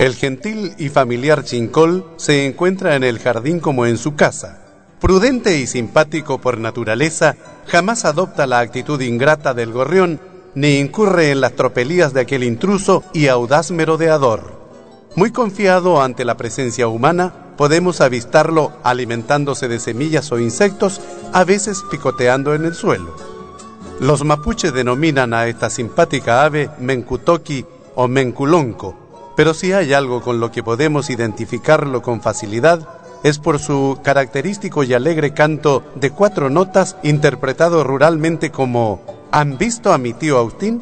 El gentil y familiar Chincol se encuentra en el jardín como en su casa. Prudente y simpático por naturaleza, jamás adopta la actitud ingrata del gorrión, ni incurre en las tropelías de aquel intruso y audaz merodeador. Muy confiado ante la presencia humana, podemos avistarlo alimentándose de semillas o insectos, a veces picoteando en el suelo. Los mapuches denominan a esta simpática ave mencutoqui o menculonco, pero si hay algo con lo que podemos identificarlo con facilidad, es por su característico y alegre canto de 4 notas interpretado ruralmente como ¿han visto a mi tío Agustín?